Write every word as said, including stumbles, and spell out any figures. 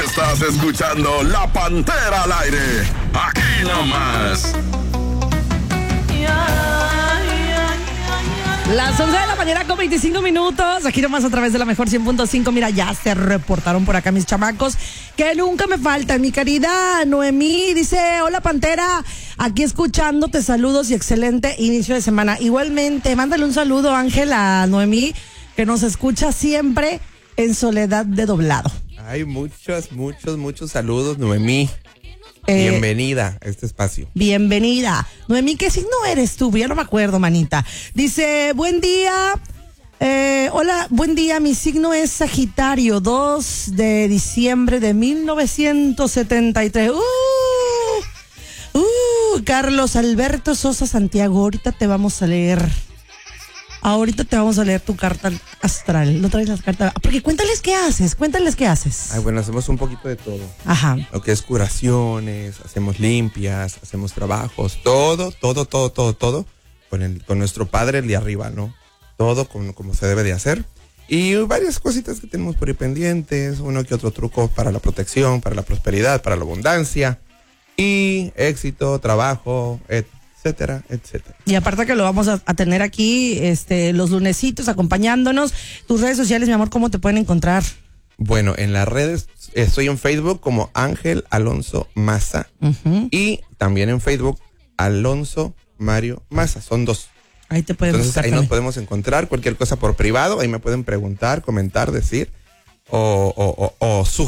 Estás escuchando La Pantera al aire. Aquí nomás. Las once de la mañana con veinticinco minutos. Aquí nomás a través de la mejor cien punto cinco. Mira, ya se reportaron por acá mis chamacos que nunca me faltan. Mi querida Noemí dice: hola Pantera, aquí escuchándote, saludos y excelente inicio de semana. Igualmente, mándale un saludo, Ángel, a Noemí, que nos escucha siempre en Soledad de Doblado. Hay muchos, muchos, muchos saludos, Noemí. Eh, Bienvenida a este espacio. Bienvenida. Noemí, ¿qué signo eres tú? Ya no me acuerdo, manita. Dice: buen día. Eh, hola, buen día. Mi signo es Sagitario, dos de diciembre de mil novecientos setenta y tres. Uh, uh, Carlos Alberto Sosa Santiago, ahorita te vamos a leer. Ahorita te vamos a leer tu carta astral. No traes las cartas. Porque cuéntales qué haces, cuéntales qué haces. Ay, bueno, hacemos un poquito de todo. Ajá. Lo que es curaciones, hacemos limpias, hacemos trabajos, todo, todo, todo, todo, todo, con el, con nuestro padre el de arriba, ¿no? Todo como, como se debe de hacer. Y varias cositas que tenemos por ahí pendientes, uno que otro truco para la protección, para la prosperidad, para la abundancia, y éxito, trabajo, etcétera, etcétera. Y aparte que lo vamos a, a tener aquí este los lunesitos acompañándonos. Tus redes sociales, mi amor, ¿cómo te pueden encontrar? Bueno, en las redes estoy en Facebook como Ángel Alonso Maza, uh-huh. Y también en Facebook Alonso Mario Maza, son dos. Ahí te pueden Entonces buscar ahí también. nos podemos encontrar, cualquier cosa por privado, ahí me pueden preguntar, comentar, decir o, o, o, o